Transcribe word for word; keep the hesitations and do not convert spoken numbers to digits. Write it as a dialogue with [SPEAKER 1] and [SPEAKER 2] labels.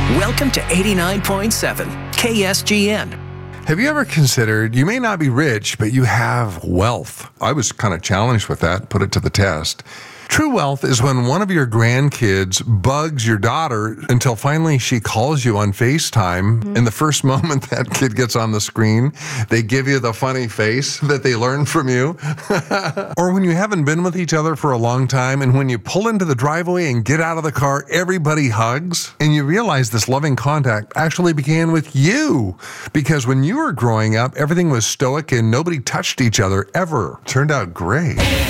[SPEAKER 1] Welcome to eighty-nine point seven K S G N.
[SPEAKER 2] Have you ever considered you may not be rich, but you have wealth? I was kind of challenged with that, put it to the test. True wealth is when one of your grandkids bugs your daughter until finally she calls you on FaceTime. Mm-hmm. And the first moment that kid gets on the screen, they give you the funny face that they learned from you. Or when you haven't been with each other for a long time, and when you pull into the driveway and get out of the car, everybody hugs. And you realize this loving contact actually began with you. Because when you were growing up, everything was stoic and nobody touched each other ever. Turned out great.